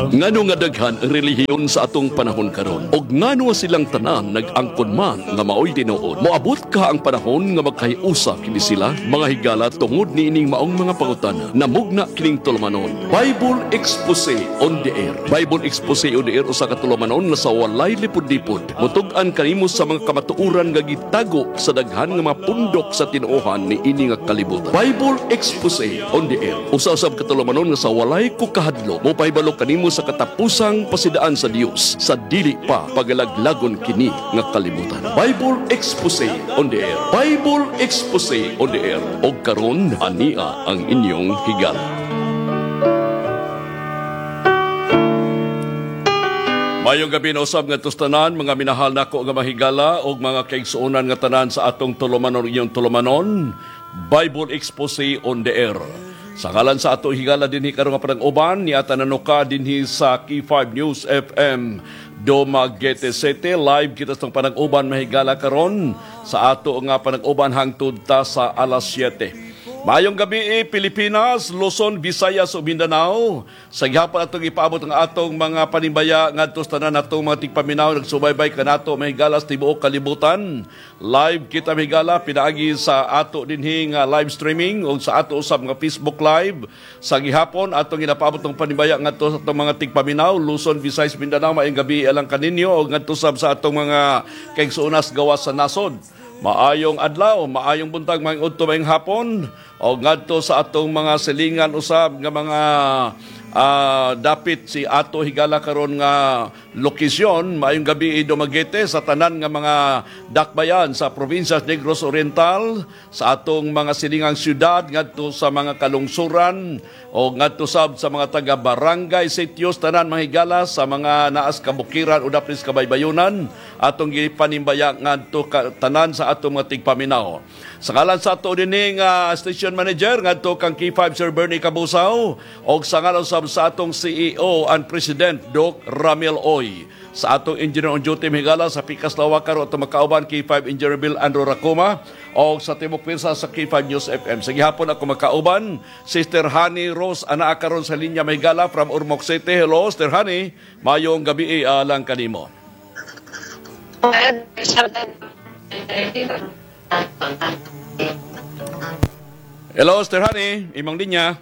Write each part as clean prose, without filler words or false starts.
Ngano nga daghan ang relihiyon sa atong panahon karon, og ngano silang tanan nag-angkon man nga maoy tinuod. Moabot ka ang panahon nga magkahiusa kini sila mga higala tungod niining maong mga pangutana. Namugna kining tulumanon. Bible Expose on the Air. Bible Expose on the Air usa ka tulumanon nga sa walay lipod-lipod. Mutug-an kanimo sa mga kamatuoran nga gitago sa daghan nga mga pundok sa tinuohan ni ini nga kalibutan. Bible Expose on the Air. Usa-usab ka tulumanon nga sa walay kukahadlo. Mo pahibalo kanimo sa katapusang pasidaan sa Dios sa dili pa pagalaglagon kini nga kalibutan. Bible Expose on the Air. Bible Expose on the Air. Og karon ania ang inyong higala. Mayong gabi na usab nga tustanan, mga minahal nako nga mahigala og mga kaigsuonan nga tanan sa atong tulumanon inyong tulumanon. Bible Expose on the Air. Sa ngalan sa ato higala dinhi karon nga panag-uban ni atananuka dinhi sa K5 News FM Dumaguete City. Live kita sa panag-uban mahigala karon sa ato nga panag-uban hangtod ta sa alas 7. Mayong gabi Pilipinas, Luzon, Visayas ug Mindanao. Sa gihapon atong ipaabot ang atong mga panimbaya ngadto sa tanan natong mga tigpaminaw nagsubaybay kanato mahigala sa tibuok kalibutan. Live kita mahigala pinaagi sa ato dinhi nga live streaming ug sa ato usab nga Facebook Live. Sa gihapon atong ginapaabot ang panimbaya ngadto sa atong mga tigpaminaw Luzon, Visayas, Mindanao. Mayong gabi alang kaninyo ug ngadto sab sa atong mga kaigsuonas gawas sa nasod. Maayong adlaw, maayong buntag, maayong udto, maayong hapon. O ngadto sa atong mga silingan usab nga mga dapit si ato higala karon nga lokasyon. Maayong gabi Dumaguete sa tanan nga mga dakbayan sa probinsya Negros Oriental, sa atong mga silingang syudad ngadto sa mga kalungsuran o ngadto sab sa mga taga barangay sitios tanan mahigala sa mga naas kabukiran o dapit kabaybayonan atong gipanimbaya ngadto tanan sa atong mga tigpaminaw. Sa ngalan sa ato dinhi nga station manager ngadto kang K5 Sir Bernie Cabusaw og sa ngalan sa atong CEO and President Doc Ramil Oy. Sa atong engineer on duty mahigala sa Pikas Lawakar at makauban K5 Engineer Bill Andrew Racoma o sa Timok Pirsa sa K5 News FM. Sa gihapon ako makauban Sister Honey Rose ana karon sa linya mahigala from Ormoc City. Hello Sister Honey, mayong gabi alang kanimo. Hello Sister Honey, imong linya.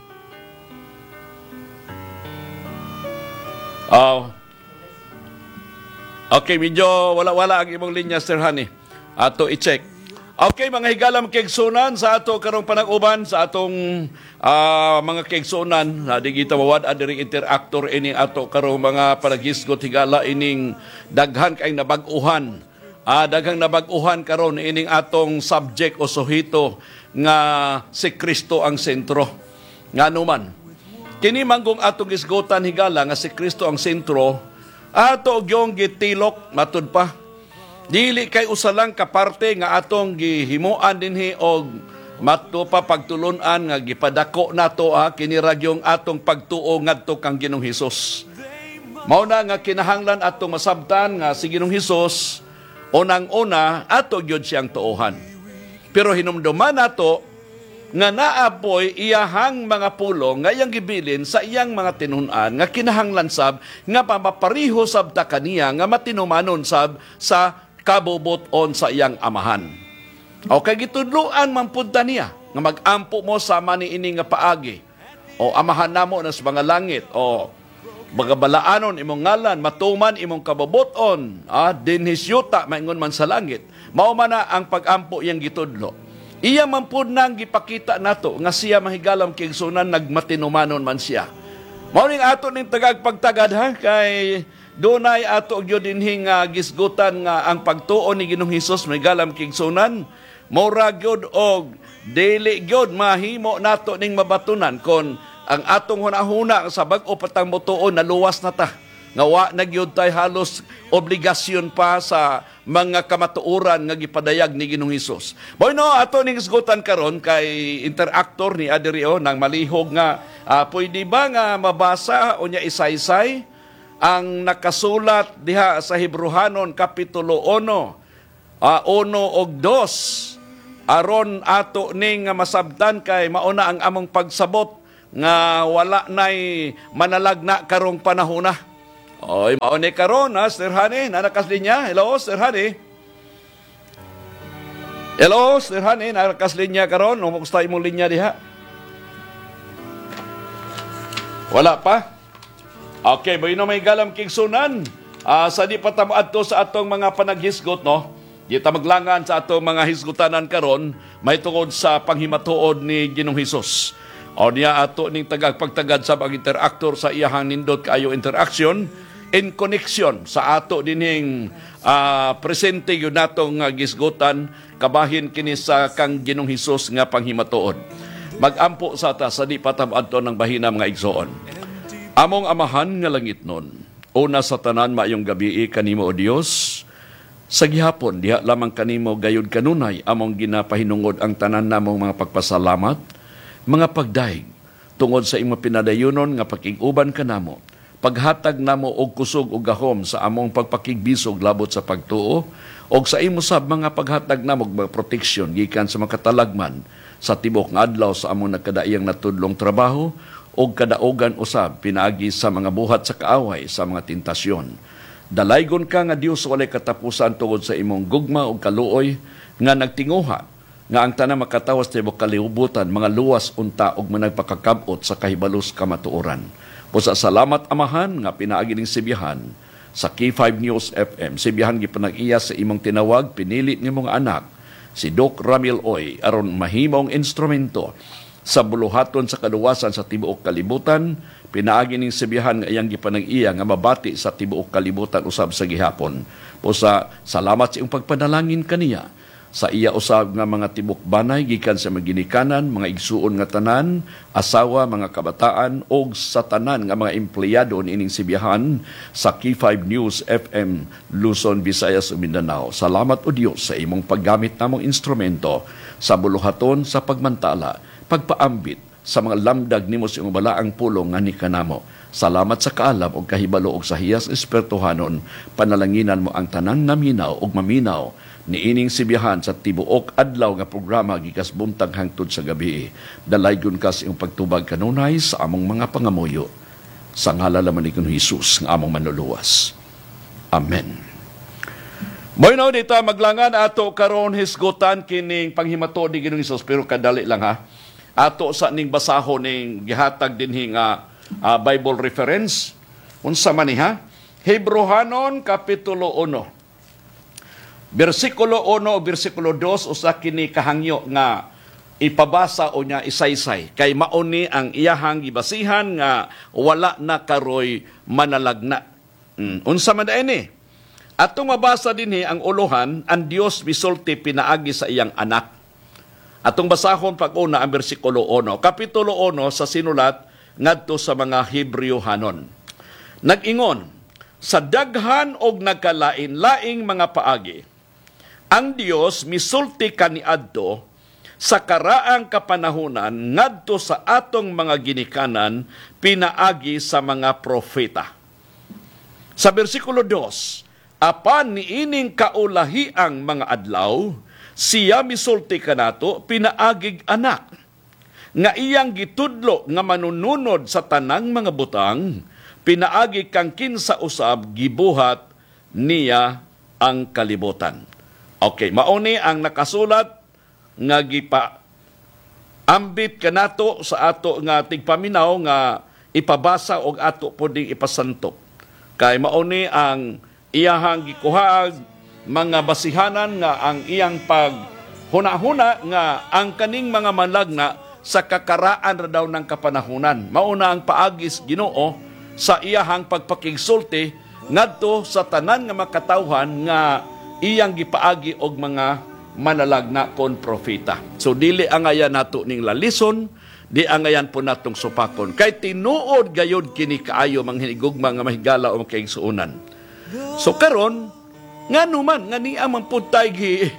Okay, medyo wala-wala ang imong linya, Sir Honey. Ato i-check. Okay, mga higalam kaigsunan sa ato karong panag-uban sa atong mga kaigsunan. Di kita mawad adiri interactor ining ato karong mga panagisgot higala ining daghan kay nabag-uhan. Daghang nabag-uhan karon ining atong subject o suhito nga si Kristo ang sentro. Ngano man. Kini manggong atong isgutan higala nga si Kristo ang sentro, ato gyong gitilok matud pa. Dili kay usa lang ka parte nga atong gihimuan dinhi og mato pa pagtulunan nga gipadako nato kini ra gyong atong pagtuo ngadto kang Ginoong Hesus. Mao na nga kinahanglan atong masabtan nga si Ginoong Hesus unang-una ato gyud siyang tuohan. Pero hinumduman nato nga naapoy iyahang mga pulong nga iyang gibilin sa iyang mga tinun-an nga kinahanglan sab nga papapareho sab ta kaniya nga matinumanon sab sa kabubuton sa iyang amahan. O kay gitudloan man pud ta niya nga mag-ampo mo sama ni ini nga paagi o amahan namo na sa mga langit o bagabalaanon imong ngalan matuman imong kabubuton dinhis yuta maingon man sa langit. Mao man na ang pag-ampo iyang gitudlo. Iya man po nang gipakita nato nga siya mahigalam kaigsunan nagmatinumanon man siya. Mao ning ato ning tagag pagtagad kay dunay ato gyud dinhi nga gisgutan nga ang pagtuo ni Ginoong Hesus mahigalam kaigsunan mura gyud og dili gyud mahimo nato ning mabatunan kon ang atong hunahuna sa bag-o patang motuon naluwas na ta. Nga wa na gyud tay halos obligasyon pa sa mga kamatuoran nga gipadayag ni Ginoong Hesus. Boyno ato ning isgutan karon kay interactor ni Adrio nang malihog nga pwede ba nga mabasa o nya isaysay ang nakasulat diha sa Hebrehanon kapitulo 1 og 2 aron ato ning masabtan kay mauna ang among pagsabot nga wala na'y manalagna karong panahon na. Oy, mauni karon ha, Sir Hani, nanakas linya. Hello, Sir Hani. Hello, Sir Hani, nanakas linya karon. Kumusta imong linya diha? Wala pa? Okay, may may galam kigsunan. Sa di pa tamo adto sa atong mga panaghisgot, no? Di ta maglangan sa atong mga hisgutanan karon, may tungod sa panghimatuod ni Ginoong Hesus. O niya ato ning pagtagad sa pag-interaktor sa iyahang nindot kaayo interaction in connection sa ato dinhing presente yun natong gisgutan kabahin kini sa kang Ginoong Hesus nga panghimatuod. Magampo sa ta sa di patam adto ng bahina mga igsoon. Among amahan nga langit nun, una sa tanan maayong gabi kanimo o Dios. Sa gihapon diha lamang kanimo gayud kanunay among ginapahinungod ang tanan namong mga pagpasalamat, mga pagdaig tungod sa imong pinadayunon nga pakiguban kanamo, paghatag namo og kusog ug gahom sa among pagpakigbisog labot sa pagtuo, og sa imo sab mga paghatag namo og mga proteksyon gikan sa mga katalagman sa tibok nga adlaw sa among nagkadaiyang natudlong trabaho og kadaogan usab pinaagi sa mga buhat sa kaaway sa mga tentasyon. Dalaygon ka nga Dios walay katapusan tungod sa imong gugma ug kaluoy nga nagtinguha nga ang tanang makatawas tibok kalibutan mga luwas unta og managpakakabot sa kahibalos kamatuoran. Pusa salamat amahan nga pinaagi ning sibihan sa K5 News FM. Sibihan gipanag-iya sa imong tinawag pinili ni mga anak si Doc Ramil Oy aron mahimong instrumento sa buluhaton sa kaluwasan sa tibuok kalibutan. Pinaagi ning sibihan nga iyang gipanag-iya nga mabati sa tibuok kalibutan usab sa gihapon. Pusa salamat sa iyong pagpanalangin kaniya sa iya usab nga mga tibok banay gikan sa maginikanan, mga igsuon nga tanan, asawa, mga kabataan og sa tanan nga mga empleyado niining sibihan sa K5 News FM Luzon, Visayas ug Mindanao. Salamat o Dios sa imong paggamit namong instrumento sa buluhaton sa pagmantala, pagpaambit sa mga lamdag nimo sa imong balaang pulong nga ni kanamo. Salamat sa kaalam og kahibalo og sa hiyas espirituhanon, panalanginan mo ang tanan naminaw og maminaw niining sibihan sa tibuok adlaw nga programa gikas buntag hangtod sa gabi. Dalaygon ka sa iyong pagtubag kanunay sa among mga pangamuyo. Sa ngalan naman ni Ginoong Hesus nga among manluluwas. Amen. Mo'y dito maglangan ato karon hisgutan kining panghimato ni Ginoong Hesus pero kadali lang ha. Ato sa ning basahon ning gihatag dinhi nga Bible reference. Unsa man ni ha? Hebrehanon kapitulo 1. Versikulo 1 o versikulo 2 usa kini kahangyo nga ipabasa o nya isaysay kay mauni ang iyahang gibasihan nga wala na karoy manalagna. Unsa man ni? Atong mabasa dinhi ang ulohan, ang Dios misulti pinaagi sa iyang anak. Atong basahon pag-una ang versikulo 1. Kapitulo 1 sa sinulat ngadto sa mga Hebrewhanon. Nag-ingon, sa daghan og nagkalain-laing mga paagi, ang Dios misulti kaniadto sa karaang kapanahunan ngadto sa atong mga ginikanan pinaagi sa mga propeta. Sa bersikulo 2, apan niining kaulahiang mga adlaw, siya misulti kanato pinaagig anak, nga iyang gitudlo nga manununod sa tanang mga butang, pinaagi kang kinsa usab gibuhat niya ang kalibutan. Okay, mauni ang nakasulat nga ambit kanato sa ato nga tigpaminaw nga ipabasa og ato puding ipasanto. Kay mauni ang iyahang gikuhaag mga basihanan nga ang iyang paghuna-huna nga ang kaning mga manlagna sa kakaraan ra daw ng kapanahunan. Mauna ang paagis Ginoo sa iyahang pagpakigsulti ngadto sa tanan nga makatawhan nga iyang gipaagi og mga manalagna kon propeta. So dili angayan nato ning lalison, di angayan po natong supakon. Kay tinuod gayud kini kaayo manghinigugma nga mahigala o makaigsuunan. So karon nganuman nga niya man pud tay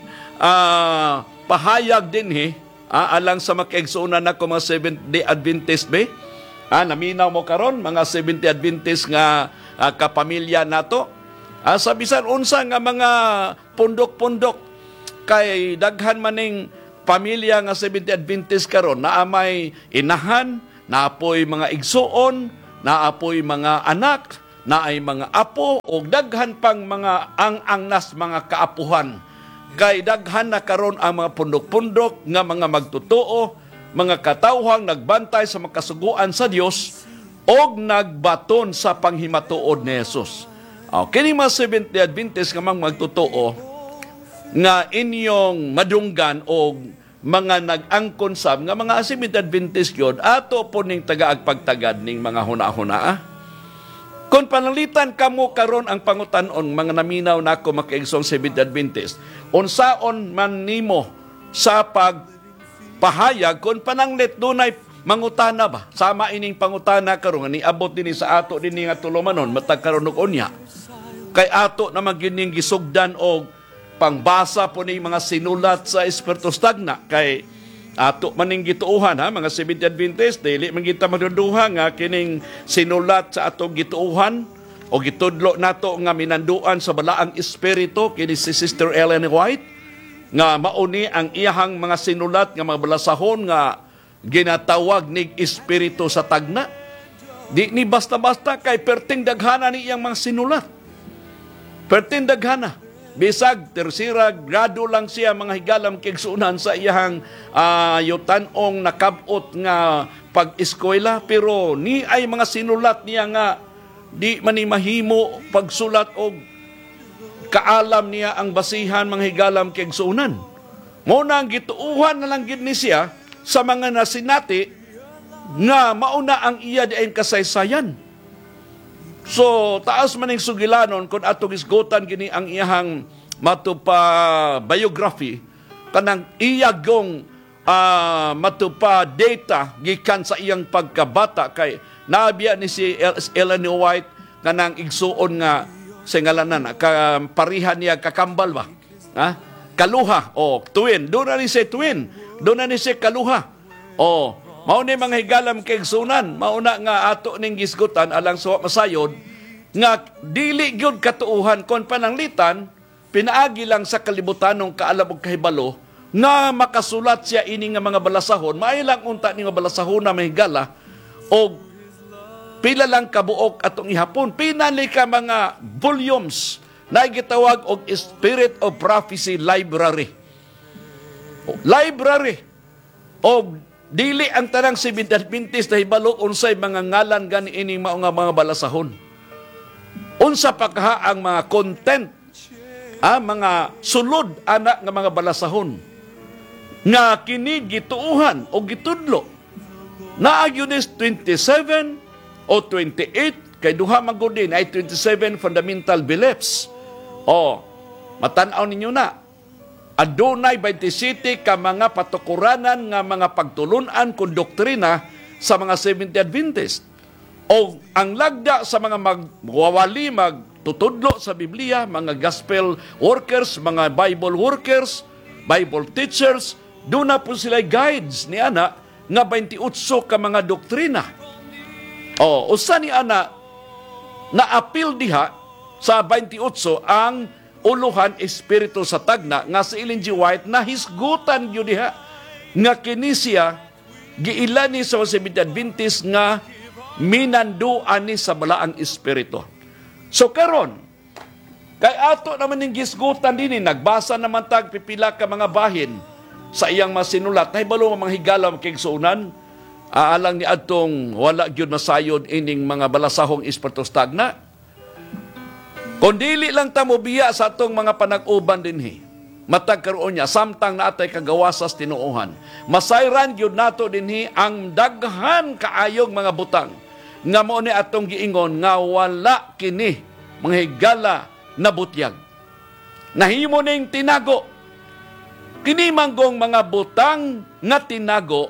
pahayag dinhi alang sa makaigsuunan nako mga Seventh-day Adventist be. Naminaw mo karon mga Seventh-day Adventist nga kapamilya nato. Sa bisan unsa nga mga pundok-pundok kay daghan maning pamilya nga Seventh-day Adventist karon naa may inahan, naapoy mga igsuon, naapoy mga anak, naay mga apo, o daghan pang mga ang-angnas mga kaapuhan. Kay daghan na karon ang mga pundok-pundok nga mga magtutuo, mga katawhang nagbantay sa makasuguan sa Dios og nagbaton sa panghimatuod ni Jesus. Kini mga Seventh-day Adventist nga mga magtutuo nga inyong madunggan o mga nag-angkon sab nga mga Seventh-day Adventist yun, ato po ning taga-agpagtagad ning mga huna-huna. Kung panalitan kamo karon ang pangutanon, mga naminaw nako makaigsong Seventh-day Adventist, unsaon man nimo sa pagpahayag kung pananglit dunay mangutana ba? Sama ining pangutana karon ni abot dinhi sa ato dinhi nga tulumanon matag karon og unya. Kay ato naman gining gisugdan og pangbasa po ni mga sinulat sa Espiritu Tagna. Kay ato maning gituuhan ha, mga Seventh-day Adventist, dili man kita magduduha nga kining sinulat sa atong gituuhan o gitudlo nato nga minanduan sa balaang espiritu kini si Sister Ellen White nga mauni ang iyahang mga sinulat nga mga balasahon nga ginatawag nig espiritu sa tagna. Di ni basta-basta kay perting daghana ni iyang mga sinulat. Perting daghana. Bisag tersira grado lang siya mga higalam kigsunan sa iyahang yutanong nakabot nga pag-eskwela, pero ni ay mga sinulat niya nga di man ni mahimo pagsulat og kaalam niya ang basihan mga higalam kigsunan. Mao na ang gituuhan na lang gid ni siya sa mga nasinati nga mauna ang iya diay kasaysayan. So, taas maning sugilanon kung atong isgutan gini ang iyahang matupa biography, kanang iyagong matupa data gikan sa iyang pagkabata kay nabiya ni si Ellen White kanang igsuon nga singalanan parihan niya kakambal ba? Ha? Kaluha o twin. Doon na ni si twin. Doon na ni si kaluha. O mao ni mga higalam kay igsunan, mauna nga ato ning gisgutan alang sa masayod nga dili gyud katuuhan kon pananglitan pinaagi lang sa kalibutanong kaalam ug kahibalo nga makasulat siya ini nga mga balasahon, maay lang unta ni nga balasahon na mahigala og pila lang kabuok atong ihapon, pinali ka mga volumes na gitawag og Spirit of Prophecy Library. Library og dili ang tanang Seventh-day Adventist na hibalo unsay mga ngalan gani ini mao nga mga balasahon. Unsa pa kaha ang mga content, mga sulod anak nga mga balasahon nga kini gituuhan o gitudlo. Naagyonis 27 o 28 kay duha magud din ay 27 fundamental beliefs. Matan-aw ninyo na. Adunay 27 ka mga patukuranan nga mga pagtulunan kung doktrina sa mga Seventh-day Adventist. O ang lagda sa mga magwawali, magtutudlo sa Biblia, mga gospel workers, mga Bible workers, Bible teachers, doon na po sila guides ni ana nga 28 ka mga doktrina. Usa ni ana na-appeal diha sa 28 ang uluhan espiritu sa tagna nga si Ellen G. White na hisgutan yun diha nga kini siya giilani sa Seventh-day Adventist nga minanduan ni sa balaang espiritu. So karon kay ato naman ning gisgutan dinhi, nagbasa naman tag pipila ka mga bahin sa iyang masinulat na hibalo mga higalam kigsuunan alang ni adtong wala gyud masayod ining mga balasahong espiritu sa tagna. Kung dili lang ta mobiya sa atong mga panag-uban dinhi, matag karon niya samtang naatay kagawasas tinuohan. Masayran gyud nato dinhi ang daghan kaayog mga butang nga mao ni atong giingon nga wala kini mga higala na butyag. Nahimo ning tinago. Kini manggong mga butang nga tinago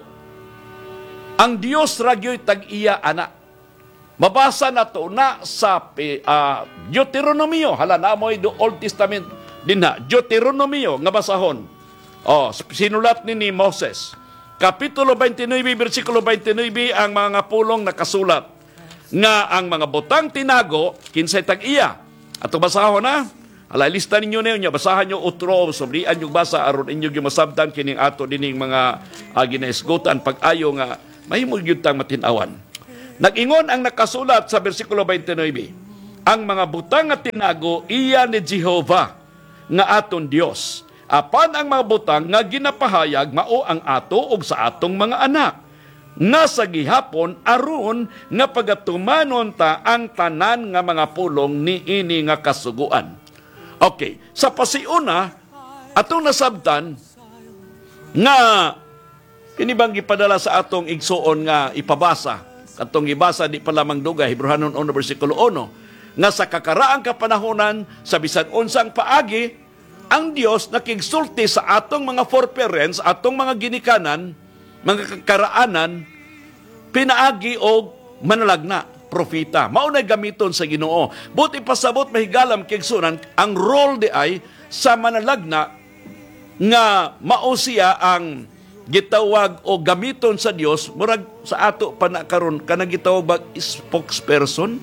ang Dios ra gyud tag-iya ana. Mabasa na to na sa Deuteronomio. Hala na mo Old Testament din na. Deuteronomio nga basahon. Sinulat ni Moses. Kapitulo 29, versikulo 29, ang mga pulong nakasulat. Nga ang mga butang tinago, kinsay tag-iya. Ato basahon na. Hala, lista ninyo na yun. Basahan nyo utro, sobrian yung basa, aron inyo yung masabtan kining ato dining mga ginaisgutan pag-ayo nga mahimo gyud tang matinawan. Nag-ingon ang nakasulat sa bersikulo 29, ang mga butang nga tinago iya ni Jehovah nga aton Dios. Apan ang mga butang nga ginapahayag mao ang ato ug sa atong mga anak. Nga sa gihapon aron nga pagatumanon ta ang tanan nga mga pulong niini nga kasuguan. Okay, sa pasiuna atong nasabtan nga kini bang gipadala sa atong igsuon nga ipabasa. Atong ibasa di pa lamang dugay Hebrehanon 1 bersikulo 1 nga sa kakaraang kapanahonan sa bisan unsang paagi ang Dios nakigsulti sa atong mga foreparents, atong mga ginikanan, mga kakaraanan, pinaagi o manalagna, propita. Maunay gamiton sa Ginoo. Buti pasabot mahigalam kigsunan ang role di ay sa manalagna nga mao siya ang gitawag o gamiton sa Dios murag sa ato pa na karon kanang gitawag bag spokesperson,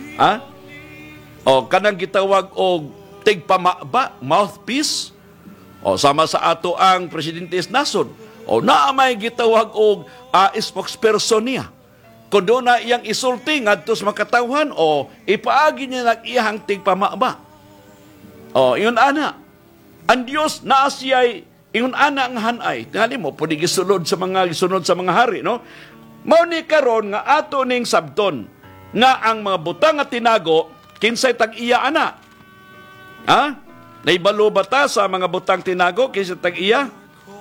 o kanang gitawag og tigpamaba, mouthpiece, o sama sa ato ang presidente nason, o naamay gitawag og spokesperson niya. Kung doon na iyang isulti ngadto sa makatawhan o ipaagi niya ng iyang tigpamaba. O iyon ana, ang Dios naa siya'y ingon ana ang hanay, tingali mo, pwede gisunod sa mga hari, no? Mao ni karon nga ato ning sabton, nga ang mga butang nga tinago, kinsay tag-iya ana? Naibalo ba ta sa mga butang tinago, kinsay tag-iya?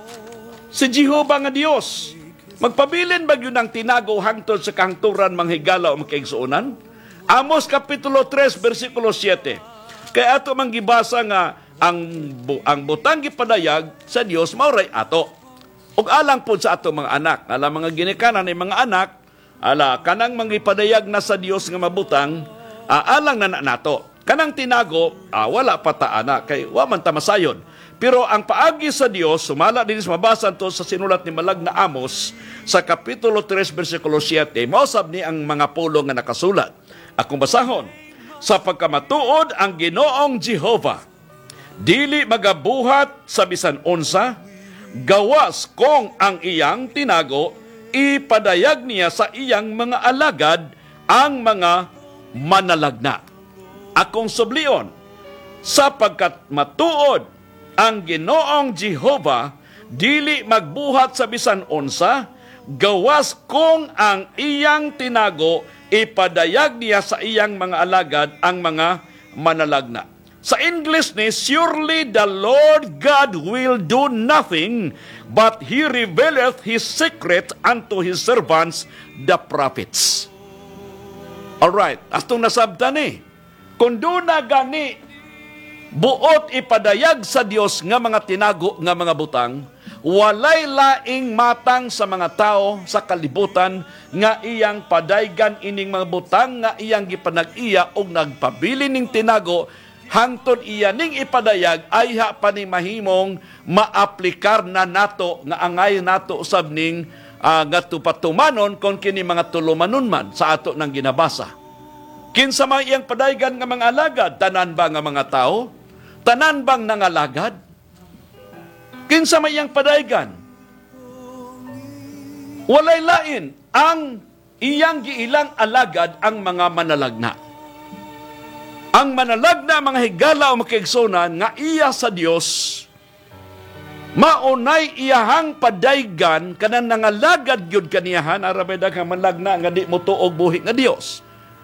Si Jehovah nga Dios. Magpabilin ba yun ang tinago hangtod sa kahangturan manghigala o makaigsuunan? Amos Kapitulo 3, versikulo 7. Kaya ato manggibasa nga, ang butang gipadayag sa Dios mauray ato. Ug alang po sa ato mga anak, ala mga ginikanan ni mga anak, ala kanang mangipadayag na sa Dios nga mabutang, alang na nato. Kanang tinago, wala pa ta anak kay wa man ta masayon. Pero ang paagi sa Dios, sumala din sa mabasan to sa sinulat ni Malag na Amos sa Kapitulo 3 versikulo 7, mausab ni ang mga pulong nga nakasulat. Akong basahon, sa pagkamatuod ang Ginoong Jehovah dili magabuhat sa bisan unsa, gawas kung ang iyang tinago, ipadayag niya sa iyang mga alagad ang mga manalagna. Akong sublion, sapagkat matuod ang Ginoong Jehovah, dili magbuhat sa bisan unsa, gawas kung ang iyang tinago, ipadayag niya sa iyang mga alagad ang mga manalagna. Sa English ni, surely the Lord God will do nothing, but He revealeth His secret unto His servants, the prophets. Alright, atong nasabtan kung doon na gani, buot ipadayag sa Dios nga mga tinago nga mga butang, walay laing matang sa mga tao sa kalibutan nga iyang padaygan ining mga butang nga iyang gipanag-iya og nagpabili ning tinago, hangtod iya ning ipadayag ay pa ni mahimong maaplikar na nato nga angay nato usab ning nga tupatumanon kon kini mga tulumanon man sa ato nang ginabasa. Kinsa may iyang padaygan nga mga alagad, tanan ba nga mga tao? Tanan bang nangalagad? Kinsa may iyang padaygan? Walay lain ang iyang giilang alagad ang mga manalagna. Ang manalagna mga higala o makiigsunan nga iya sa Dios, maunay iyahang padaygan kanan nangalagad gyud kaniyahan arabay daghang manlagna nga di mo tuog buhi nga Dios.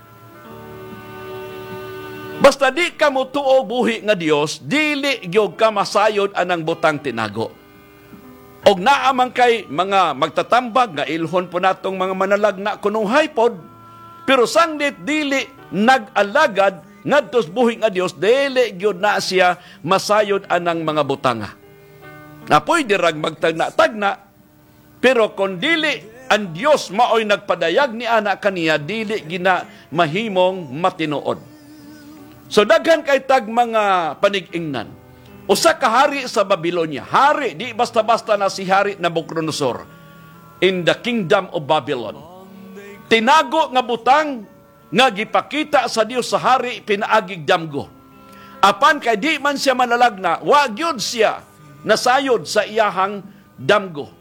Basta di ka mo tuog buhi nga Dios, dili gyud ka masayod anang butang tinago. Og naamang kay mga magtatambag nga ilhon po natong mga manalagna kunuhay pod, pero sangdit dili nag-alagad ngadtos buhi nga Dios, dili gyud na siya masayod anang mga butanga. Na pwede rag magtagna-tagna, pero kung dili ang Dios maoy nagpadayag ni ana kaniya, dili gina mahimong matinuod. So daghan kay tag mga panig-ingnan. Usa ka hari sa Babylonia. Hari, di basta-basta na si Hari Nabucodonosor in the kingdom of Babylon. Tinago nga butang nga gipakita sa Dios sa hari pinaagig damgo. Apan kay di man siya manalagna, wa gyud siya nasayod sa iyahang damgo.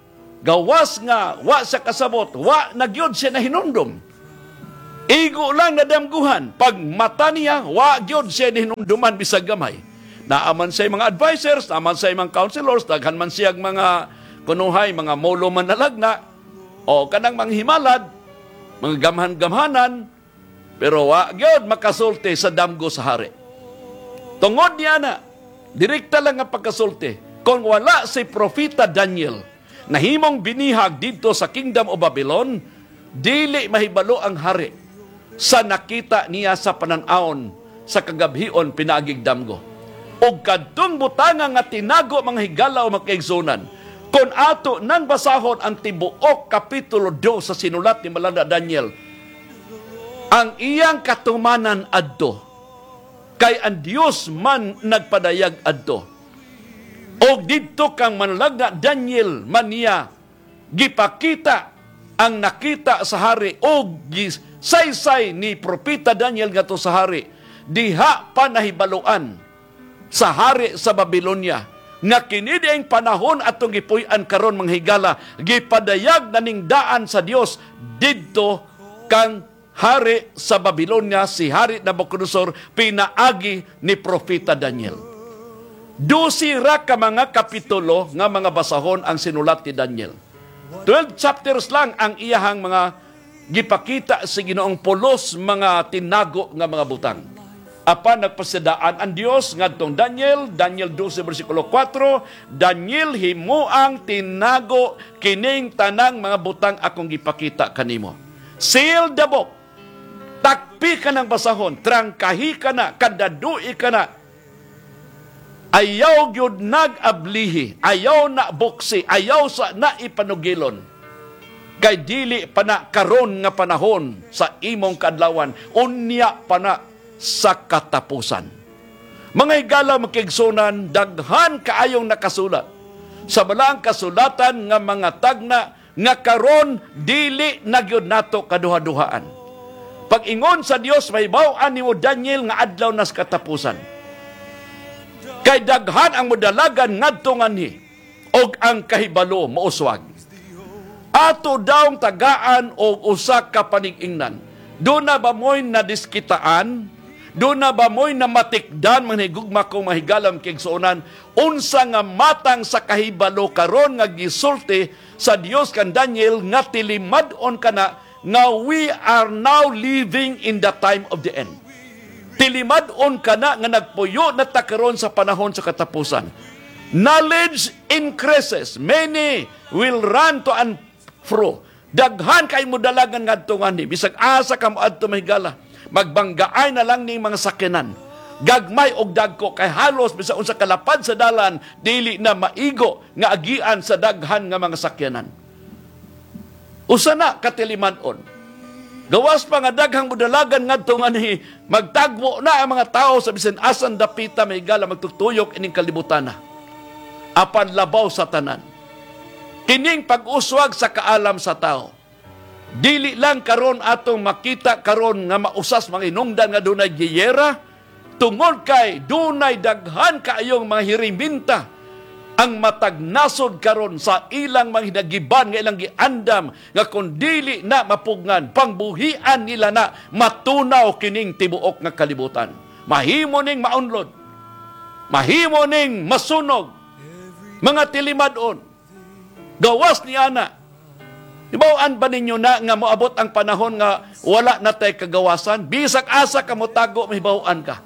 gawas nga, wa sa kasabot, wa nagyod siya na hinumdum. Igo lang na damguhan. Pag mata niya, wa gyud siya ni hinumduman bisag gamay. Naaman siya mga advisors, naaman siya mga counselors, daghan man siya mga kunuhay, mga molo man nalagna, o kanang mga himalad, mga gamhan-gamhanan, pero wa gyud makasulti sa damgo sa hari. Tungod niya na, direkta lang ang pagkasulti. Kung wala si Propeta Daniel, na himong binihag dito sa Kingdom of Babylon, dili mahibalo ang hari sa nakita niya sa pananaon sa kagabhion pinagig damgo. O kadtong butanga nga tinago mga higala o mga kaigsunan, kung ato nang basahon ang tibuok kapitulo 2 sa sinulat ni Malanda Daniel, ang iyang katumanan adto, kay ang Dios man nagpadayag adto. O dito kang manlagna Daniel maniya, gipakita ang nakita sa hari o gisaysay ni Propeta Daniel nga to sa hari, diha pa nahibaluan sa hari sa Babylonia, nga kinidi ang panahon atong gipuy-an karon mga higala, gipadayag na ning daan sa Dios didto kang hari sa Babylonia, si Hari Nabucodonosor, pinaagi ni Propeta Daniel. 12 ka mga kapitulo nga mga basahon ang sinulat ni Daniel. 12 chapters lang ang iyahang mga gipakita sa Ginoong pulos mga tinago nga mga butang. Apan nagpasidaan ang Dios ngadtong Daniel 12 versikulo 4, Daniel, himuang tinago kining tanang mga butang akong gipakita kanimo. Seal the book. Takpi ka ng basahon, trangkahi ka na, kadadui ka na. Ayaw gyud nag-ablihi, ayaw na buksi, ayaw sa naipanugilon. Kay dili pa na karon nga panahon sa imong kadlawan, unya pa na sa katapusan. Mga higala makigsunan, daghan kaayong nakasulat sa balaang kasulatan nga mga tagna nga karon dili na gyud nato kaduha-duhaan. Pag-ingon sa Dios, may baw-an nimo Daniel nga adlaw na sa katapusan. Kay daghan ang modalagan ngadto nganhi og ang kahibalo mouswag. Ato daw tagaan og usa ka panig-ingnan. Do na ba mo'y nadiskitaan? Do na ba mo'y namatikdan manhigugma kong mahigalam kigsuonan? Unsa nga matang sa kahibalo karon nga gisulti sa Dios kan Daniel nga tilimad-on kana nga we are now living in the time of the end. Tilimad-on ka na nga nagpuyo na takaron sa panahon sa katapusan. Knowledge increases. Many will run to and fro. Daghan kay mo dalagan ngadto ngani. Bisag asa ka mo adto mahigala. Magbanggaay na lang ning mga sakyanan. Gagmay og dagko kay halos bisag unsa kalapad sa dalan dili na maigo nga agian sa daghan nga mga sakyanan. Usa na katilimad-on. Gawas pa nga daghang modalagan ngadto ngani magtagbo na ang mga tao sa bisan asan dapita may higala magtutuyok ining kalibutan na. Apan labaw sa tanan. Kining pag-uswag sa kaalam sa tao. Dili lang karon atong makita karon nga mausas mga inungdan nga dunay giyera, tungod kay dunay daghan kaayong mga hiriminta ang matag nasod karon sa ilang mga hinagiban nga ilang giandam nga kun dili na mapugnan pangbuhian nila na matunaw kining tibuok nga kalibutan. Mahimo ning maunlod, mahimo ning masunog, mga tilimad-on. Gawas ni ana. Ibawaan ba ninyo na nga moabot ang panahon nga wala na tay kagawasan? Bisag asa ka mo tago, mahibawaan ka.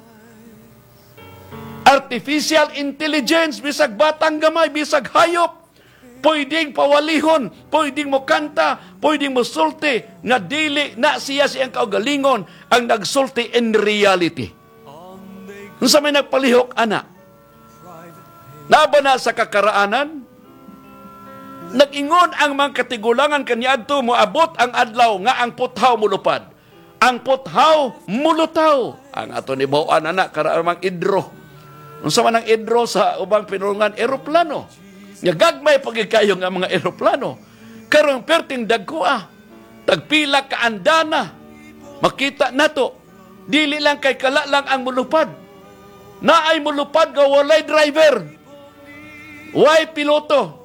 Artificial intelligence, bisag batang gamay, bisag hayop, pwedeng pawalihon, pwedeng mo kanta, pwedeng mo sulti, nga dili na siya siyang kaugalingon ang nagsulti in reality. Kung sa may nagpalihok, anak, naba na sa kakaraanan, nag-ingon ang mga katigulangan kaniadto mo abot ang adlaw nga ang puthaw mulupad. Ang puthaw mulutaw. Ang ato ni bawaan anak karaamang idro. Unsa man ang idro sa ubang pinulungan eroplano. Nga gagmay pagikayo nga mga eroplano. Karong perting dagkoa. Tagpila ka andana. Makita nato. Dili lang kay kala lang ang mulupad. Naay mulupad nga walay driver. Way piloto.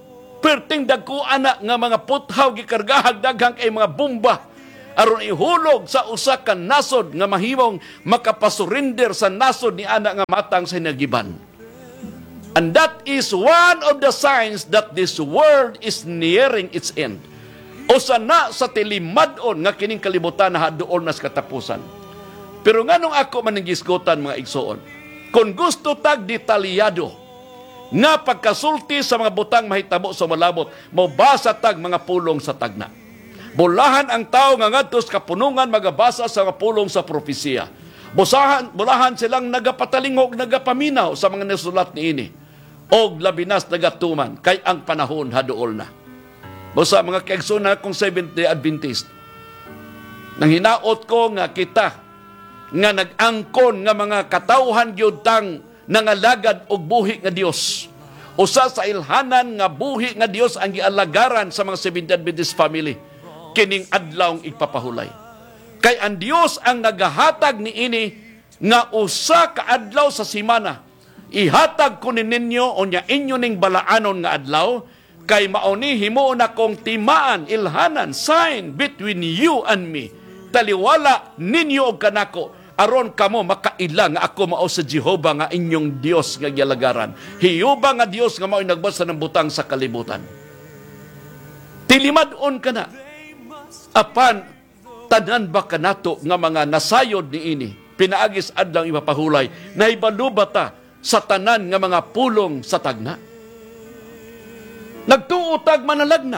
perting dagko anak nga mga puthaw gikargahag daghang kay mga bomba aron ihulog sa usa ka nasod nga mahimong makapasurinder sa nasod ni anak nga matang sa nagiban. And that is one of the signs that this world is nearing its end. Usa na sa tilimadon nga kining kalibutan na haduol na sa katapusan. Pero nganong ako maninggisgotan mga igsoon, kung gusto tag detalyado nga pagkasulti sa mga butang mahitabo sa malabot, mabasa tag mga pulong sa tagna. Bulahan ang tao nga ngadto sa kapunungan magabasa sa mga pulong sa propesiya. Bulahan silang nagapatalingog, nagapaminaw sa mga nasulat niini. Og labinas nagatuman kay ang panahon haduol na. Busa mga kaigsoon kong Seventh-day Adventist, nang hinaot ko nga kita nga nag-angkon nga mga katawhan gyud tang nangalagad og buhi nga Dios. Usa sa ilhanan nga buhi nga Dios ang gialagaran sa mga Seventh-day Adventist family kining adlawng ipapahulay. Kay ang Dios ang nagahatag niini nga usa ka adlaw sa semana. Ihatag ko ninyo unya inyo ning balaanon nga adlaw kay mauni himuon akong timaan, ilhanan, sign between you and me. Taliwala ninyo og kanako aron kamo makaila nga ako mao sa Jehova nga inyong Dios nga gialagaran. Hiyuba nga Dios nga mao'y nagbasa ng butang sa kalibutan. Tilimadon ka na. Apan tanan ba kanato nga mga nasayod niini pinaagis adlang ipapahulay na ibalubata sa tanan nga mga pulong sa tagna. Nagtuutag manalagna.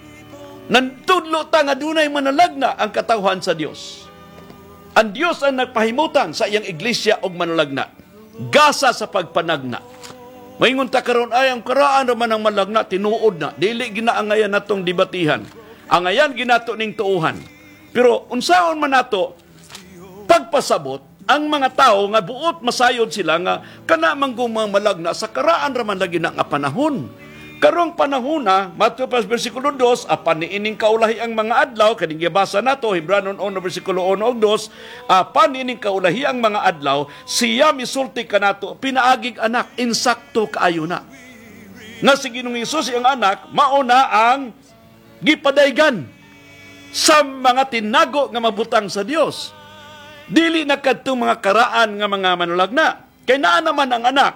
Nantudlo ta nga dunay manalagna ang katawhan sa Dios. Ang Dios ang nagpahimutan sa iyang iglesia og manalagna. Gasa sa pagpanagna. Maingon ta karon ay ang karaan naman ang manalagna tinuod na. Dili ginaangayan natong debatihan. Angayan ginato ning tuuhan. Pero unsaon man nato pagpasabot ang mga tao nga buot masayod sila nga kana man malagna sa karaan raman lagi na nga panahon. Karong panahon na, Matthew versikulo 2, apan niining kaulahi ang mga adlaw, kaning gibasa nato, Hebranon 1, versikulo 1 og 2, apan niining kaulahi ang mga adlaw, siya misulti kanato, pinaagig anak, insakto kaayo na. Nga si Ginoong Hesus ang anak, mauna ang gipadaygan sa mga tinago nga mabutang sa Dios. Dili na kadtong mga karaan nga mga manulagna. Kay naa naman ang anak.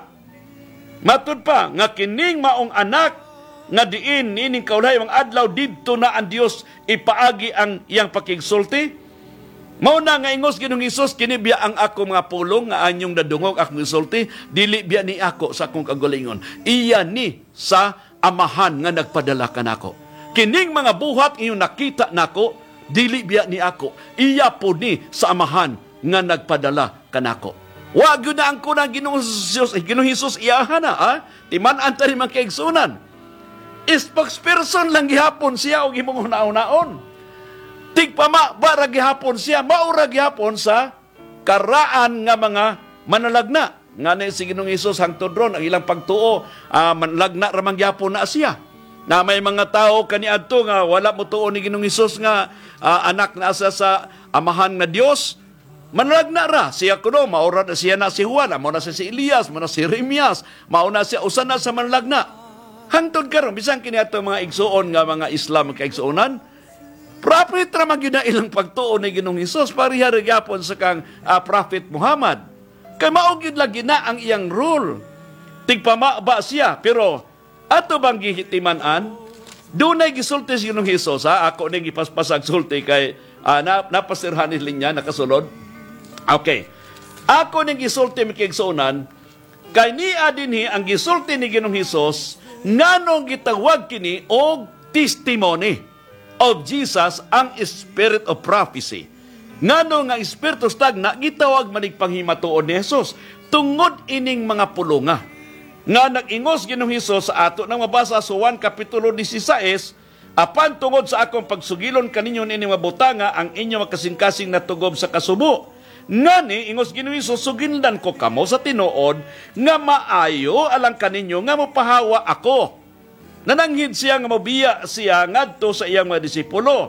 Matud pa, nga kining maong anak, nga diin, nining kaulay, mga adlaw, dito na ang Diyos ipaagi ang iyang pakigsulti. Mauna nga ingos Ginoong Hesus, kinibya ang ako mga pulong, nga anyong nadungog akong isulti, dili biya ni ako sa akong kagulingon. Iya ni sa amahan nga nagpadala ka nako. Kining mga buhat inyong nakita nako, dili biya ni ako. Iya po ni sa amahan nga nagpadala ka nako. Wag yun na ang kunang Ginoong Hesus iyahan na, ha? Timan-an ta rin mga kaigsunan. Spokesperson lang gihapon siya o gimong naon-naon. Tigpama ba ra gihapon siya, maura gihapon sa karaan nga mga manalagna. Nga na si Ginoong Hesus hangtod ron, ang ilang pagtuo, manalagna ramang gihapon na siya. Na may mga tao kaniadto nga wala mo tuo ni Ginoong Hesus nga anak na asa sa amahan nga Dios. Manalagna ra siya kuno, maura na siya na si Juan, mauna siya si Elias, mauna si Jeremias, mauna siya usan na sa manalagna. Hangtod karon bisan kini ato mga igsuon nga mga Islam kaigsuonan, prophet ra man gyud ilang pagtuo ni Ginoong Hesus pareha ra gyapon sa kang prophet Muhammad. Kay mao gyud lagi na ang iyang rule. Tigpama ba siya, pero ato bang gihitiman-an dunay gisulti si Ginoong Hesus, ha? Ako ning gipaspasag sulti kay napasirhan ni linya nakasulod. Okay. Ako ning gisulti mikigsuonan kay niya dinhi ang gisulti ni Ginoong Hesus nganong gitawag kini og testimony of Jesus ang spirit of prophecy. Ngano nga espiritu stagna gitawag manig panghimatuon ni Hesus tungod ining mga pulonga. Nga nag-ingos Ginoong Hesus sa ato nang mabasa sa 1 kapitulo 16, apan tungod sa akong pagsugilon kaninyo ining mabutanga ang inyo makasing-kasing natugob sa kasubo. Ngani ingos Ginoong Hesus sugindan ko kamo sa tinuod nga maayo alang kaninyo nga mopahawa ako. Nananghid siya nga mobiya siya ngadto sa iyang mga disipulo.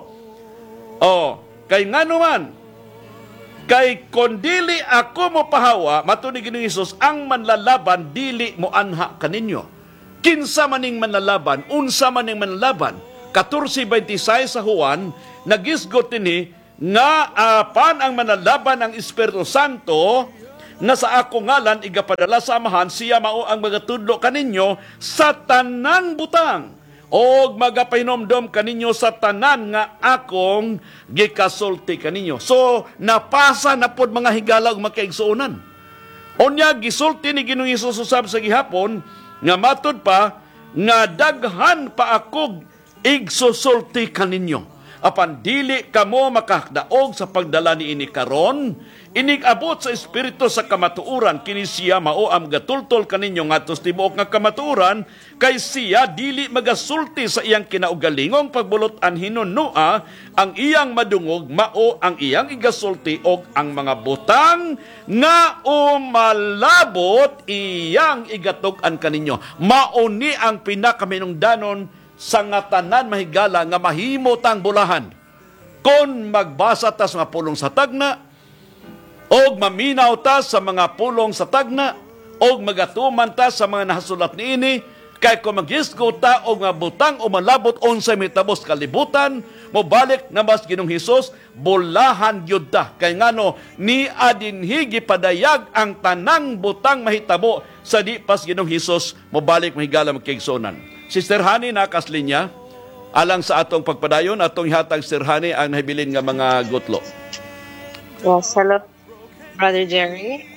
Kay ngano man kay kon dili ako mopahawa matud ni Ginoong Hesus ang manlalaban dili mo anha kaninyo. kinsa maning manlalaban, unsa maning manlalaban. 14:26 sa Juan, nagisgot ini nga apan ang manlalaban ang Espiritu Santo na sa ako ngalan igapadala sa Amahan, siya mao ang magatudlo kaninyo sa tanang butang o magapahinomdom kaninyo sa tanan nga akong gikasulti kaninyo. So, napasa na pod mga higala ug makaigsuonan. Unya, gisulti ni Ginoong Hesus usab sa gihapon, nga matud pa, nga daghan pa akog igsusulti kaninyo. Apan dili kamo makakdaog sa pagdala ni ini karon, inig-abot sa espiritu sa kamatuoran, kini siya mao ang gatultol kaninyo ngadto tibuok nga kamatuoran, kay siya dili magasulti sa iyang kinaugalingong pagbulotan hinunua, ang iyang madungog mao ang iyang igasulti og ang mga butang nga umalabot iyang igatug-an kaninyo. Mao ni ang pinakaminungdanon sa nga tanan mahigala nga mahimo tang bulahan. Kon magbasa ta sa mga pulong sa tagna, og maminaw ta sa mga pulong sa tagna, og magatuman ta sa mga nahasulat niini, kay kung maghisgo ta og mga butang o malabot unsay mitabos kalibutan, mobalik na mas Ginoong Hesus, bulahan gyud ta. Kay ngano ni adinhi gipadayag ang tanang butang mahitabo sa di pas Ginoong Hesus, mobalik mahigala magkaigsuonan. Sister Hani, nakaslinya, alang sa atong pagpadayon, atong ihatag Sister Hani ang nahibilin nga mga gutlo. Yes, hello, Brother Jerry.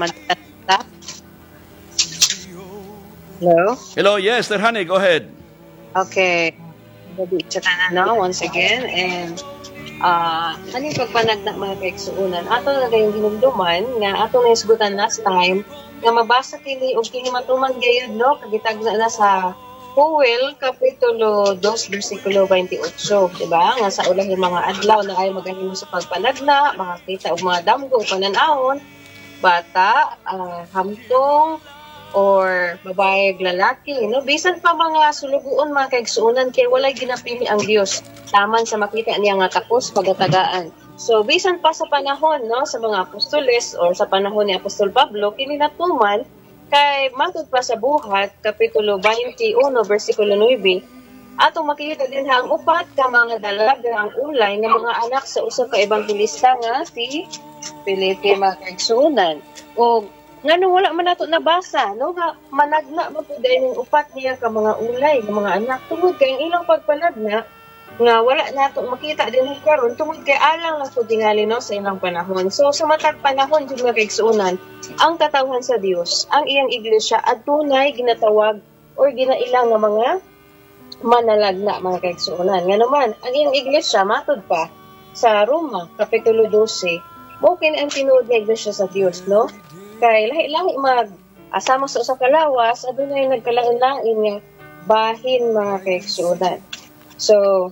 Hello? Hello, yes, Sister Hani, go ahead. Okay. Once again, and aning pagpanagna mga kaigsuonan, ato na kayong hinumduman, nga ato na isgutan last time, nga mabasa kini o kini matuman gayud, no? Kagitag na sa Joel, Kapitulo 2, versikulo 28, diba? Nga sa ulang yung mga adlaw na ay magahimo sa pagpanagna, makakita og mga damgo, pananahon, bata, hamtong, or babae lalaki, no? Bisan pa mga suluguon, mga kaigsuonan, kay walay ginapili ang Dios taman sa makita niya nga tapos pagatagaan. So, bisan pa sa panahon, no, sa mga apostoles or sa panahon ni Apostol Pablo, kininatuman, kay matud pa sa Buhat, Kapitulo 21, versikulo 9, atong makikita din ang upat ka mga dalaga ang ulay ng mga anak sa usa ka ebanghelista nga si Felipe, mga kaigsuonan. O ngano wala man nato nabasa, no, nga managna man pud ning upat niya ka mga ulay ng mga anak tungod kay ang ilang pagpanagna nga wala nato makita din karon tungod kay alang lang pud tingali, no, sa ilang panahon. So sa matag panahon jud nga kaigsuonan, ang katawhan sa Dios, ang iyang iglesia adunay ginatawag or ginailang nga mga manalagna, mga kaigsuonan. Nga naman ang iyang iglesia matud pa sa Roma Kapitulo 12, mo kini ang tinuod nga iglesia sa Dios, no? Kay lahi-lahi asama sa usa ka lawas adunay nagkalain-lain nga bahin, mga kaigsuonan. So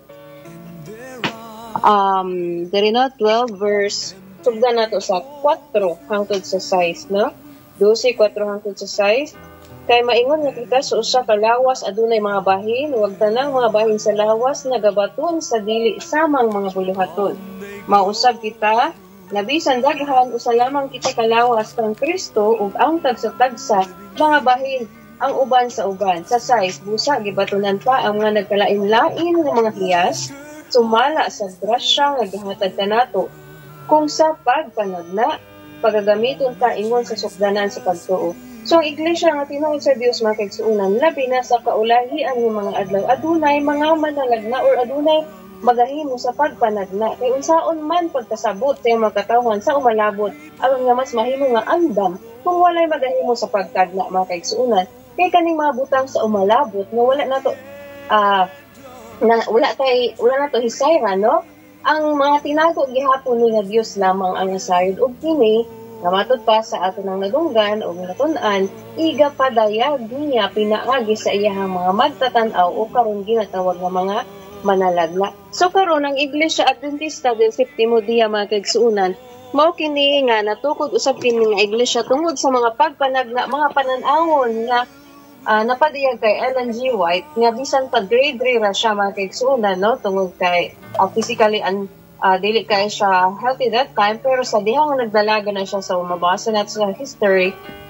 diri na 12 verse sugdan nato sa 4 hangtod sa 6, no? 12, 4 hangtod sa 6. Kay maingon nga kita sa usa ka lawas adunay mga bahin, wag tanang mga bahin sa lawas nagabaton sa dili samang mga buluhaton. Mausab kita nabisan daghan usa lamang kita kalawas kang Kristo ug ang tagsa-tagsa mga bahin ang uban sa uban. Sa 6 busa gibatunan pa ang mga nagkalain-lain nga mga hiyas sumala sa grasya nga gihatag kanato kung sa pagpanagna pagagamiton ka ingon sa sukdanan sa pagtuo. So ang iglesia nga tinuod sa Dios, mga kaigsuonan, labi na sa kaulahian ng mga adlaw adunay mga manalagna or adunay magahimo sa pagpanagna kay unsaon man pagkasabot sa mga katawhan sa umalabot aron nga mas mahimo nga andam kung walay magahimo sa pagtagna, mga kaigsuonan. Kay kaning mga butang sa umalabot nga wala nato wala nato hisayra, no? Ang mga tinago gihapon ni nga Dios lamang ang nasayod og kini nga matud pa sa ato nang nadunggan o natun-an, iga padayag niya pinaagi sa iyahang mga magtatan-aw o karon ginatawag nga mga manalagla. So karon ang Iglesia Adventista del Septimo Dia, mga kaigsuonan, mao kini nga natukod usab kini nga iglesia tungod sa mga pagpanagna, mga pananawon nga napadiyag kay Ellen G. White nga bisan pa grade 3 ra siya, mga kaigsuonan, no, tungod kay physically dili kay siya healthy that time, pero sa dihang nagdalaga na siya sa mabasa natin sa history,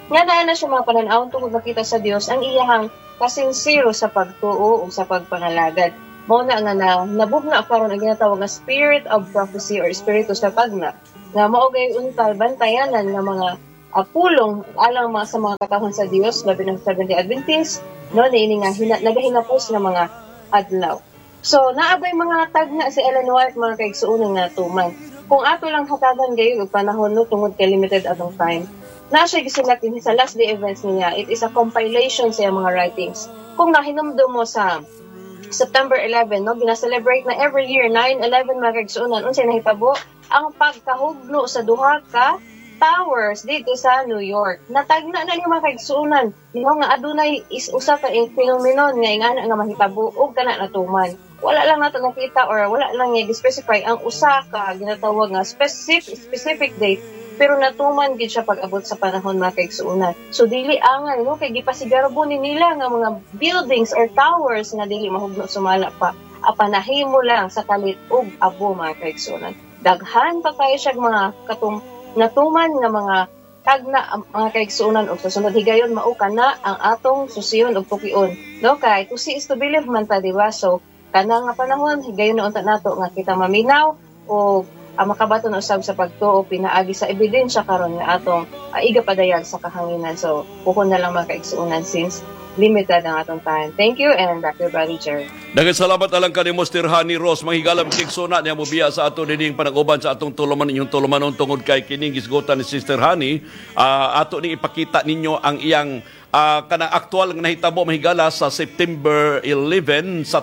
Nga naa na siya mga pananawon tungod makita sa Dios ang iyahang kasinsiro sa pagtuo o sa pagpangalagad. Mao na nga nabugna karon ang ginatawag nga spirit of prophecy or espiritu sa pagna nga mao gay untal bantayanan nga mga pulong alang mga sa mga katawhan sa Dios labi ng Seventh-day Adventist no niini nga nagahinapos nga mga adlaw. So naabay mga tagna si Ellen White mga kaigsuonon nga tuman. Kung ato lang hatagan gayon og panahon no tungod kay limited atong time. Na siya gisulat din sa last day events niya. It is a compilation sa mga writings. Kung nahinumdum mo sa September 11, no, gina-celebrate na every year 9/11 mga kaigsuonan unsay nahitabo ang pagkahugno sa duha ka towers dito sa New York. Natagna na ni mga kaigsuonan. Dino nga adunay is usa ka phenomenon nga ingana nga mahitabo og kana natuman. Wala lang nato nakita or wala lang nga specify ang usa ka ginatawag nga specific date pero natuman gid siya pag-abot sa panahon mga kaigsuonan. So dili angan no kay gipasigarbo ni nila nga mga buildings or towers nga dili mahugno sumala pa. Apanahimo lang sa kalit ug abo mga kaigsuonan. Daghan pa kayo siya mga natuman nga mga tagna mga kaigsuonan og sa sunod higayon mao kana ang atong susiyon ug tukion. No kay to see is to believe man ta diba? So kana nga panahon higayon na unta nato nga kita maminaw o makabaton usab sa pagtuo pinaagi sa ebidensya karon nga atong igapadayag sa kahanginan. So pukon na lang mga kaigsuonan since limited ang atong time. Thank you and back to Brother Jerry. Daghang salamat alang kanimo Sister Honey Rose manghigalam kigsuna niya mobiya sa ato dining panag-uban sa atong tuluman inyong tulumanon tungod kay kining gisgotan ni Sister Honey. Ato ning ipakita ninyo ang iyang kanang aktual nga nahitabo mahigala sa September 11 sa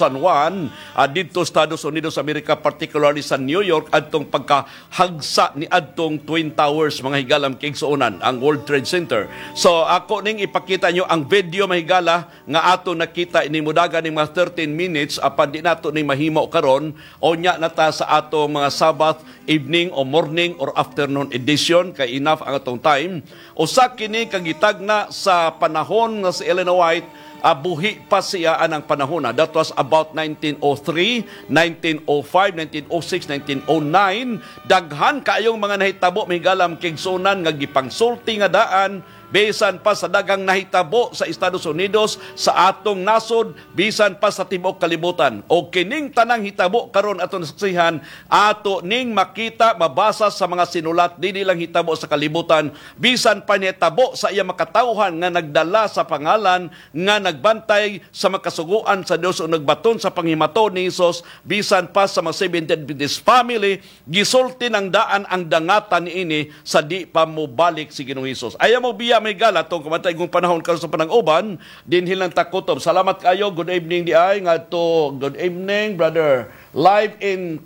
2001 dito sa Estados Unidos Amerika, particularly sa New York adtong pagkahagsa ni adtong Twin Towers mga higalam kigsoonan ang World Trade Center. So ako ning ipakita nyo ang video mahigala nga ato nakita inimudaga ning mga 13 minutes apan di nato ning mahimo karon o nya nata sa ato mga Sabbath evening o morning or afternoon edition kay enough ang atong time. Usa kini kagitagna sa panahon nga si Ellen White buhi pa siya anang panahon na. That was about 1903, 1905, 1906, 1909. Daghan kayong mga nahitabo migalam kigsunan nga gipangsulti nga daan bisan pa sa dagang nahitabo sa Estados Unidos, sa atong nasod, bisan pa sa tibuok kalibutan. O kining tanang hitabo karon aton saksihan, ato ning makita, mabasa sa mga sinulat, dili lang hitabo sa kalibutan, bisan pa nitabo sa iya makatawhan nga nagdala sa pangalan, nga nagbantay sa makasuguan sa Dios o nagbaton sa panghimato ni Hesus, bisan pa sa mga Seventh-day Adventist family, gisulti ng daan ang dangatan niini sa di pa mo balik si Ginoong Hesus. Ayaw mo biya may gala tong kamatay kong panahon karon sa panang-uban din hilang takutob. Salamat kayo. Good evening di ay nga to. Good evening brother. Live in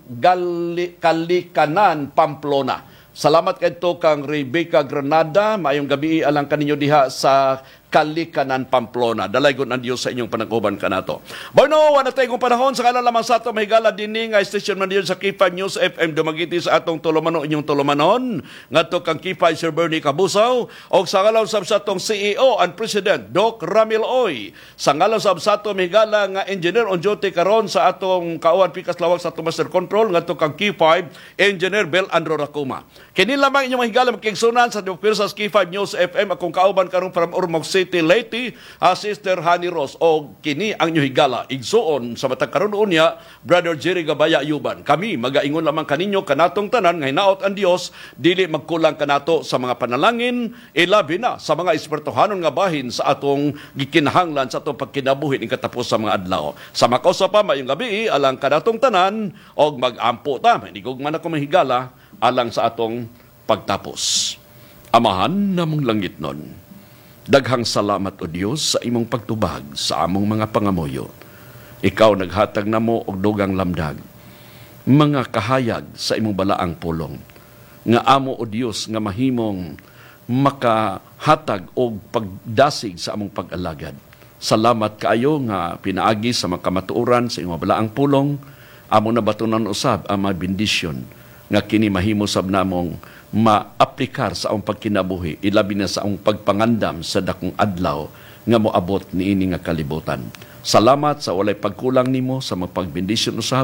Kalikanan, Pamplona. Salamat kayo kang Rebecca Granada. Maayong gabi alang kaninyo diha sa Kalikanan, Pamplona. Dalaygon ang Diyos sa inyong panag-uban kanato. Bueno, wala tayong panahon sa kalan lamang sa ato mahigala din nga station man diyon sa K5 News FM dumagiti sa atong tulumanon inyong tulumanon ngadto kang K5 Sir Bernie Kabusaw o sa ngalaw sab sa atong CEO and President Doc Ramil Oy. Sa ngalaw sab sa ato mahigala nga engineer on duty karon sa atong kauan pikas lawag sa atong master control ngadto kang K5 Engineer Bel Andro Racuma. Kini lamang inyong mahigala magkigsunan sa sa K5 News FM akong kauban karon from Ormoc City, Leyte, Sister Honey Rose o kini ang inyong higala igsuon sa matag karon unya Brother Jerry Gabaya Yuban. Kami magaingon lamang kaninyo kanatong tanan nga hinaot ang Dios dili magkulang kanato sa mga panalangin ilabi na sa mga espertohanon nga bahin sa atong gikinahanglan sa atong pagkinabuhi ing katapos sa mga adlaw. Sa makausa pa mayong gabi alang kanatong tanan og magampo ta manigog man ako mahigala alang sa atong pagtapos. Amahan namong langit nun. Daghang salamat o Dios sa imong pagtubag sa among mga pangamuyo. Ikaw naghatag namo og dugang lamdag, mga kahayag sa imong balaang pulong. Nga amo o Dios nga mahimong makahatag og pagdasig sa among pag-alagad. Salamat kaayo nga pinaagi sa mga kamatuoran sa imong balaang pulong. Amo na batunan usab ang mga bendisyon nga kini mahimo sab namong maaplikar sa among pagkinabuhi, ilabi na sa among pagpangandam sa dakong adlaw nga moabot niini nga kalibutan. Salamat sa walay pagkulang nimo sa mga pagbendisyon usab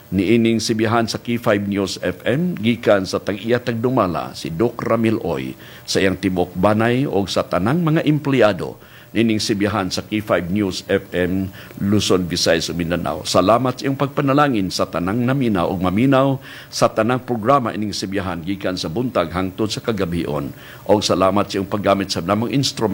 Niining sibihan sa Key5 News FM, gikan sa tag-iya tagdumala si Doc Ramil Oy sa iyang tibok banay o sa tanang mga empleyado. Nining sibihan sa Key5 News FM, Luzon, Visayas, ug Mindanao. Salamat sa iyong pagpanalangin sa tanang naminaw o maminaw sa tanang programa ining sibihan gikan sa buntag hangtod sa kagabion. O salamat sa iyong paggamit sa namang instrument